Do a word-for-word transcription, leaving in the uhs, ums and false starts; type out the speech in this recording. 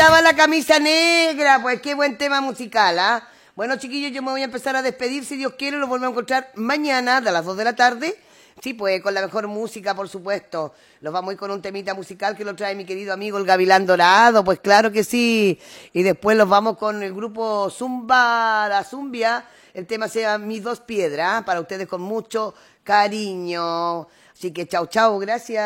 faltaba la camisa negra, pues qué buen tema musical, ¿ah? Bueno, chiquillos, yo me voy a empezar a despedir, si Dios quiere, los volvemos a encontrar mañana a las dos de la tarde. Sí, pues con la mejor música, por supuesto. Los vamos a ir con un temita musical que lo trae mi querido amigo el Gavilán Dorado, pues claro que sí. Y después los vamos con el grupo Zumba, la Zumbia. El tema se llama Mis Dos Piedras, para ustedes con mucho cariño. Así que chao, chao, gracias.